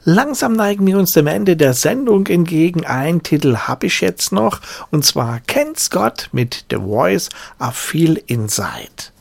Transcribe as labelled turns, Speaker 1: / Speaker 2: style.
Speaker 1: Langsam neigen wir uns dem Ende der Sendung entgegen. Einen Titel habe ich jetzt noch, und zwar Ken Scott mit The Voice I Feel Inside.